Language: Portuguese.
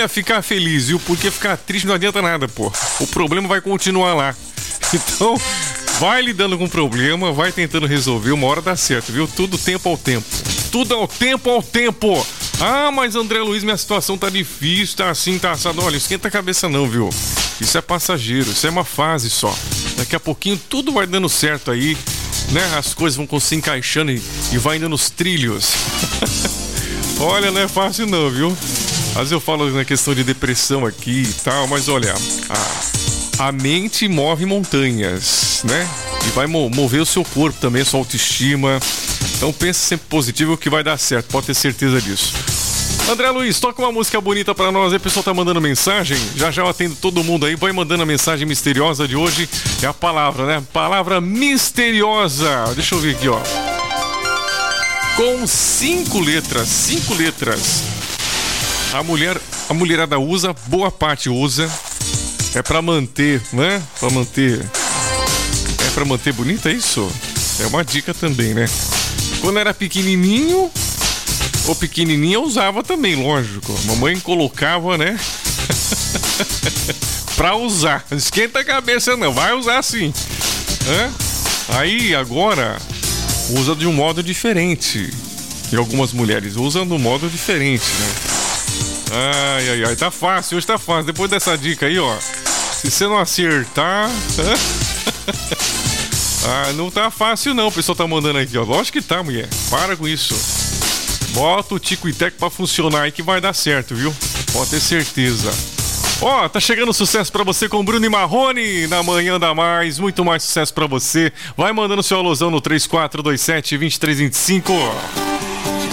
a ficar feliz, viu? Porque ficar triste não adianta nada, pô. O problema vai continuar lá. Então, vai lidando com o problema, vai tentando resolver, uma hora dá certo, viu? Tudo tempo ao tempo. Tudo ao tempo ao tempo. Ah, mas André Luiz, minha situação tá difícil, tá assim, tá assado. Olha, esquenta a cabeça não, viu? Isso é passageiro, isso é uma fase só. Daqui a pouquinho tudo vai dando certo aí, né? As coisas vão se encaixando e vai indo nos trilhos. Olha, não é fácil não, viu? Às vezes eu falo na questão de depressão aqui e tal, mas olha, a mente move montanhas, né? E vai mover o seu corpo também, a sua autoestima. Então pense sempre positivo que vai dar certo, pode ter certeza disso. André Luiz, toca uma música bonita pra nós aí, o pessoal tá mandando mensagem. Já eu atendo todo mundo aí, vai mandando a mensagem misteriosa de hoje. É a palavra, né? Palavra misteriosa. Deixa eu ver aqui, ó. Com 5 letras. A mulherada usa, boa parte usa. É pra manter, né? É pra manter bonita, é isso? É uma dica também, né? Quando era pequenininho ou pequenininha, eu usava também, lógico. Mamãe colocava, né? Pra usar. Não esquenta a cabeça não, vai usar sim. Aí, agora, usa de um modo diferente. E algumas mulheres usam de um modo diferente, né? Ai, tá fácil, hoje tá fácil. Depois dessa dica aí, ó. Se você não acertar... não tá fácil não, o pessoal tá mandando aqui, ó. Lógico que tá, mulher. Para com isso. Bota o Tico e Teco pra funcionar aí que vai dar certo, viu? Pode ter certeza. Ó, tá chegando sucesso pra você com Bruno e Marrone na Manhã da Mais. Muito mais sucesso pra você. Vai mandando seu alusão no 3427-2325.